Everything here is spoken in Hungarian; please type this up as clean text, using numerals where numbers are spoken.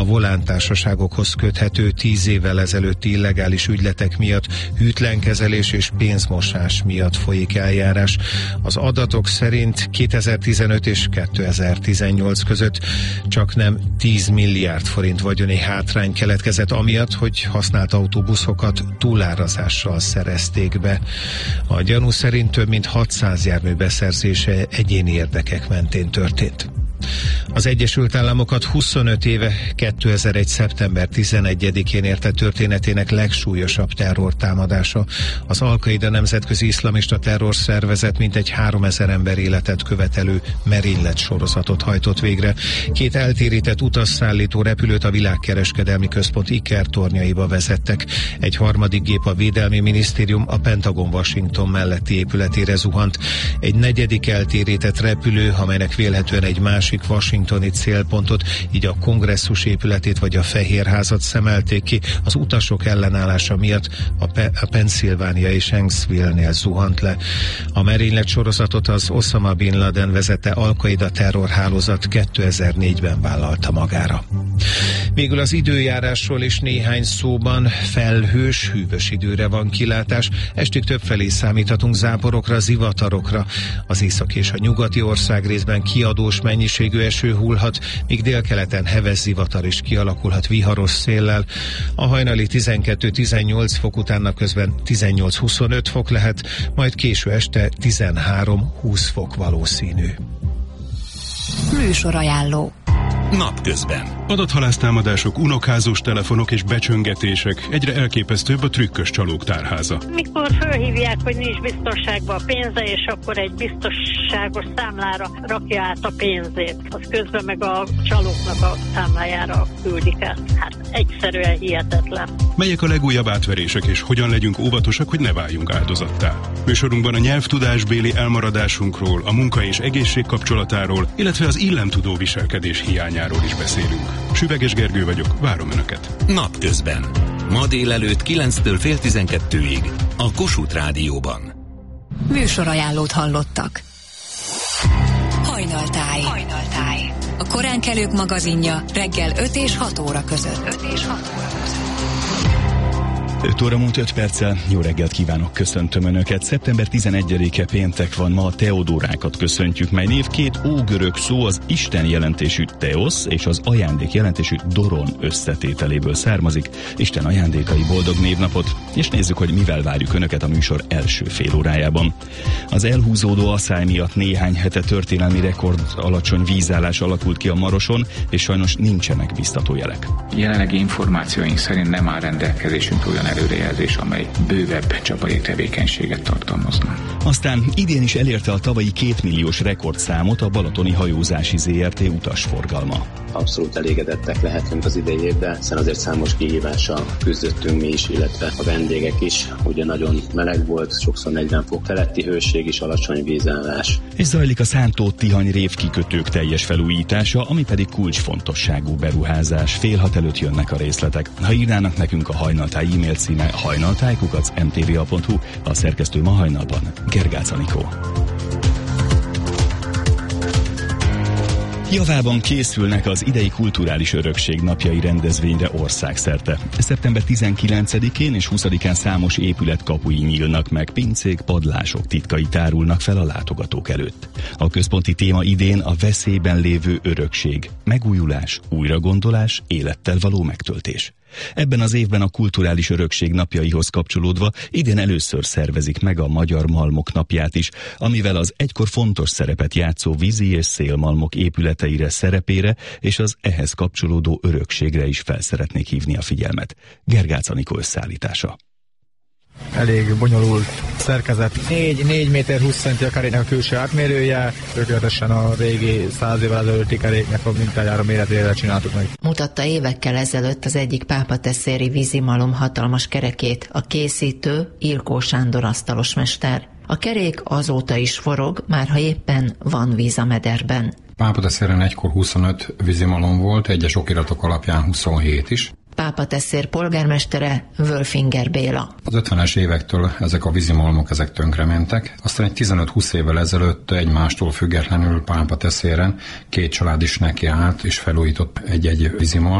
volántársaságokhoz köthető 10 évvel ezelőtti illegális ügyletek miatt, hűtlenkezelés és pénzmosás miatt folyik eljárás. Az adatok szerint 2015 és 2018 között csaknem 10 milliárd forint vagyoni hátrány keletkezett amiatt, hogy használt autóbuszokat túlárazással szerezték be. A gyanú szerint több mint 600 jármű beszerzése egyéni érdekek mentén történt. Az Egyesült Államokat 25 éve 2001. szeptember 11-én érte történetének legsúlyosabb terrortámadása. Az Al-Qaida nemzetközi iszlamista terrorszervezet mintegy 3000 ember életet követelő merénylet sorozatot hajtott végre. 2 eltérített utasszállító repülőt a világkereskedelmi központ ikertornyaiba vezettek. Egy harmadik gép, a Védelmi Minisztérium a Pentagon Washington melletti épületére zuhant. Egy negyedik eltérített repülő, amelynek vélhetően egy másik washingtoni célpontot, így a Kongresszus épületét vagy a Fehérházat szemelték ki, az utasok ellenállása miatt a Pennsylvania és Hanksville-nél zuhant le. A merénylet sorozatot az Osama Bin Laden vezette Al-Qaida terrorhálózat 2004-ben vállalta magára. Végül az időjárásról is néhány szóban. Felhős, hűvös időre van kilátás. Estig többfelé számíthatunk záporokra, zivatarokra. Az északi és a nyugati országrészben kiadós mennyiségű eső hullhat, míg délkeleten heves zivatar is kialakulhat viharos széllel. A hajnali 12-18 fok után napközben 18-25 fok lehet, majd késő este 13-20 fok valószínű. Műsorajánló. Napközben. Adathalásztámadások, unokázós telefonok és becsöngetések. Egyre elképesztőbb a trükkös csalók tárháza. Mikor fölhívják, hogy nincs biztonságban a pénze, és akkor egy biztonságos számlára rakja át a pénzét. Az közben meg a csalóknak a számlájára küldik át. Hát egyszerűen hihetetlen. Melyek a legújabb átverések, és hogyan legyünk óvatosak, hogy ne váljunk áldozattá? Műsorunkban a nyelvtudásbéli elmaradásunkról, a munka és egészség kapcsolatáról, illetve az illemtudó viselkedés hiányáról is beszélünk. Süveges Gergő vagyok, várom Önöket. Napközben. Ma délelőtt 9-től fél 12-ig a Kossuth Rádióban. Műsorajánlót hallottak. Hajnaltáj. A koránkelők magazinja reggel 5 és 6 óra között. 5 óra múlt 5 perccel. Jó reggelt kívánok, köszöntöm Önöket. Szeptember 11-e péntek van, ma a Teodórákat köszöntjük, mely név 2 ógörög szó, az Isten jelentésű Teosz és az ajándék jelentésű Doron összetételéből származik. Isten ajándékai, boldog névnapot, és nézzük, hogy mivel várjuk Önöket a műsor első fél órájában. Az elhúzódó asszály miatt néhány hete történelmi rekord alacsony vízállás alakult ki a Maroson, és sajnos nincsenek biztató jelek. Jelenlegi információink szerint nem áll rendelkezésünk olyan előrejelzés, amely bővebb csapadék tevékenységet tartalmazna. Aztán idén is elérte a tavalyi 2 milliós rekordszámot a Balatoni Hajózási ZRT utasforgalma. Abszolút elégedettek lehetünk az idei évben, hiszen azért számos kihívással küzdöttünk mi is, illetve a vendégek is. Ugye nagyon meleg volt, sokszor 40 fok feletti hőség is, alacsony vízállás. És zajlik a Szántó-Tihany révkikötők teljes felújítása, ami pedig kulcsfontosságú beruházás. 5:30 előtt jönnek a részletek. Ha írnának nekünk, a Hajnaltáj e-mail címe hajnaltáj@mtva.hu, a szerkesztő ma hajnalban Gergács Anikó. Javában készülnek az idei kulturális örökség napjai rendezvényre országszerte. Szeptember 19-én és 20-án számos épület kapui nyílnak meg, pincék, padlások titkai tárulnak fel a látogatók előtt. A központi téma idén a veszélyben lévő örökség, megújulás, újragondolás, élettel való megtöltés. Ebben az évben a kulturális örökség napjaihoz kapcsolódva idén először szervezik meg a Magyar Malmok napját is, amivel az egykor fontos szerepet játszó vízi és szélmalmok épületeire, szerepére és az ehhez kapcsolódó örökségre is fel szeretnék hívni a figyelmet. Gergács Anikó összeállítása. Elég bonyolult szerkezet. 4 méter 20 centi a keréknek a külső átmérője, tökéletesen a régi 100 évvel ezelőtti keréknek a mintájára, méretére csináltuk meg. Mutatta évekkel ezelőtt az egyik pápateszéri vízimalom hatalmas kerekét a készítő Ilkó Sándor asztalosmester. A kerék azóta is forog, már ha éppen van víz a mederben. Pápateszéren egykor 25 vízimalom volt, egyes okiratok alapján 27 is. Pápateszér polgármestere Wölfinger Béla. Az 50-es évektől ezek a vízimalmok ezek tönkrementek. Aztán egy 15-20 évvel ezelőtt egymástól függetlenül Pápateszéren 2 család is nekiállt és felújított egy-egy vízimalmot.